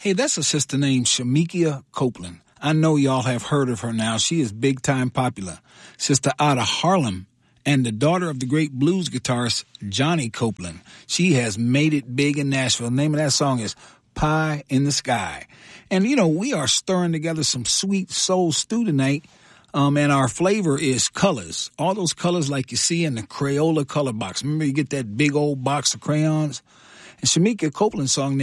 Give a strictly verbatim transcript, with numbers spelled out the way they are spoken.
Hey, that's a sister named Shemekia Copeland. I know y'all have heard of her now. She is big time popular. Sister out of Harlem and the daughter of the great blues guitarist Johnny Copeland. She has made it big in Nashville. The name of that song is Pie in the Sky. And, you know, we are stirring together some sweet soul stew tonight, um, and our flavor is colors. All those colors like you see in the Crayola color box. Remember you get that big old box of crayons? And Shemekia Copeland's song